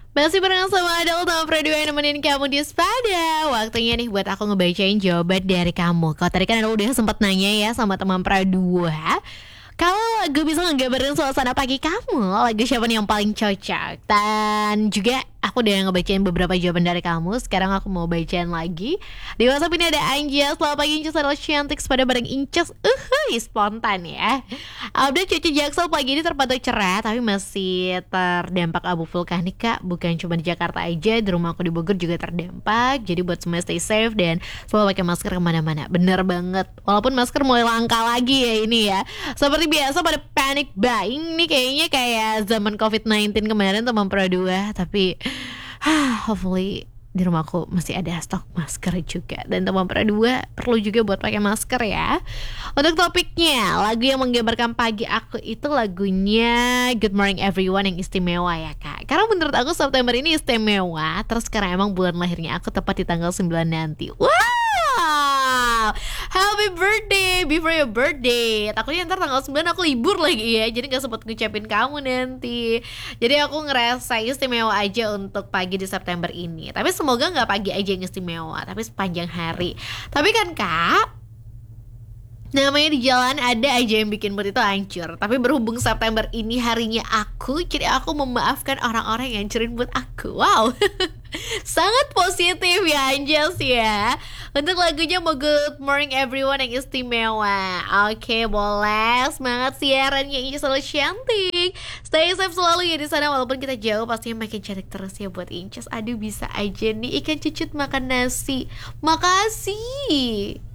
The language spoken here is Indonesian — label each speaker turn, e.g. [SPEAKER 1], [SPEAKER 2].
[SPEAKER 1] Masih barengan sama Adel sama Fredo yang nemenin kamu di Spada. Waktunya nih buat aku ngebacain jawaban dari kamu. Kalau tadi kan Adel udah sempat nanya ya sama teman Pradua, kalau lagu bisa ngegambarin suasana pagi kamu, lagu siapa nih yang paling cocok? Dan juga aku udah ngebacain beberapa jawaban dari kamu. Sekarang aku mau bacain lagi. Di WhatsApp ini ada Anjas. Selamat pagi Incas, adalah cantik pada bareng Incas. Spontan ya. Update cuaca Jaksel pagi ini terpantau cerah, tapi masih terdampak abu vulkanik kak. Bukan cuma di Jakarta aja, di rumah aku di Bogor juga terdampak. Jadi buat semua stay safe dan selalu pakai masker kemana-mana. Bener banget. Walaupun masker mulai langka lagi ya ini ya. Seperti biasa pada panic buying nih, kayaknya kayak zaman COVID-19 kemarin teman Pro 2. Tapi hopefully di rumahku masih ada stok masker juga. Dan teman Pro 2 perlu juga buat pakai masker ya. Untuk topiknya, lagu yang menggambarkan pagi aku itu lagunya Good Morning Everyone yang istimewa ya kak. Karena menurut aku September ini istimewa. Terus karena emang bulan lahirnya aku tepat di tanggal 9 nanti. Wow, happy birthday before your birthday. Takutnya ntar tanggal 9 aku libur lagi ya, jadi gak sempat ngucapin kamu nanti. Jadi aku ngerasa istimewa aja untuk pagi di September ini. Tapi semoga gak pagi aja yang istimewa, tapi sepanjang hari. Tapi kan kak, namanya di jalan ada aja yang bikin mood itu hancur. Tapi berhubung September ini harinya aku, jadi aku memaafkan orang-orang yang hancurin mood aku. Wow, sangat positif ya Angels ya. Untuk lagunya mau Good Morning Everyone yang istimewa. Oke, boleh. Semangat siarannya, Inces selalu cantik. Stay safe selalu ya di sana. Walaupun kita jauh, pastinya makin cantik terus ya buat Inces. Aduh, bisa aja nih ikan cucut makan nasi. Makasih.